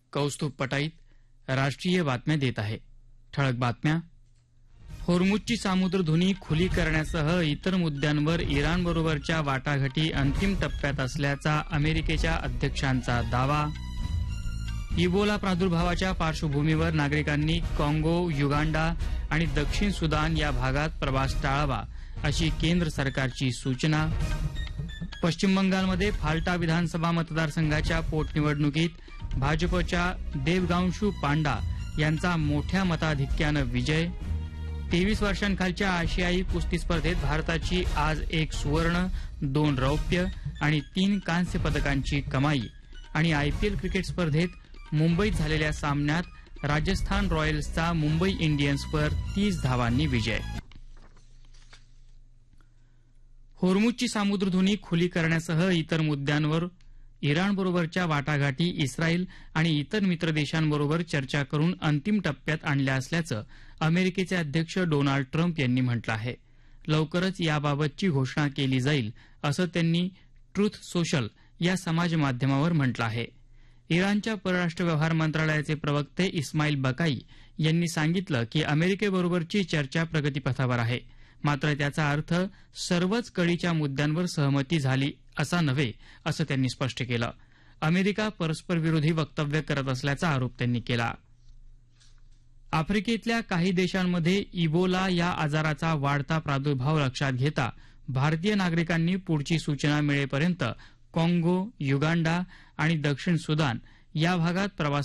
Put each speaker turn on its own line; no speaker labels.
कौस्तुभ पटाईत राष्ट्रीय बातम्या देत आहे. ठळक बातम्या. होर्मुझची सामुद्रधुनी खुली करण्यासह इतर मुद्द्यांवर इराणबरोबरच्या वाटाघाटी अंतिम टप्प्यात असल्याचा अमेरिकेच्या अध्यक्षांचा दावा. इबोला प्रादुर्भावाच्या पार्श्वभूमीवर नागरिकांनी काँगो, युगांडा आणि दक्षिण सुदान या भागात प्रवास टाळावा अशी केंद्र सरकारची सूचना. पश्चिम बंगालमध्ये फाल्टा विधानसभा मतदारसंघाच्या पोटनिवडणुकीत भाजपच्या देवगांशू पांडा यांचा मोठ्या मताधिक्यानं विजय. 23 वर्षांखालच्या आशियाई कुस्ती स्पर्धेत भारताची आज 1 सुवर्ण, 2 रौप्य आणि 3 कांस्य पदकांची कमाई. आणि आयपीएल क्रिकेट स्पर्धेत मुंबईत झालेल्या सामन्यात राजस्थान रॉयल्सचा मुंबई इंडियन्सवर 30 धावांनी विजय. होर्मुझची सामुद्रधुनी खुली करण्यासह इतर मुद्द्यांवर इराणबरोबरच्या वाटाघाटी इस्रायल आणि इतर मित्र देशांबरोबर चर्चा करून अंतिम टप्प्यात आणल्या असल्याचं अमेरिकेचे अध्यक्ष डोनाल्ड ट्रम्प यांनी म्हटलं आहे. लवकरच याबाबतची घोषणा केली जाईल असं त्यांनी ट्रुथ सोशल या समाजमाध्यमावर म्हटलं आहे. इराणच्या परराष्ट्र व्यवहार मंत्रालयाचे प्रवक्ते इस्माईल बकाई यांनी सांगितलं की अमेरिकेबरोबरची चर्चा प्रगतीपथावर आहे, मात्र त्याचा अर्थ सर्वच कळीच्या मुद्द्यांवर सहमती झाली असा नव्हे असं त्यांनी स्पष्ट केलं. अमेरिका परस्परविरोधी वक्तव्य करत असल्याचा आरोप त्यांनी केला. आफ्रिकेतल्या काही देशांमध्ये इबोला या आजाराचा वाढता प्रादुर्भाव लक्षात घेता भारतीय नागरिकांनी पुढची सूचना मिळेपर्यंत काँगो, युगांडा आणि दक्षिण सुदान या भागात प्रवास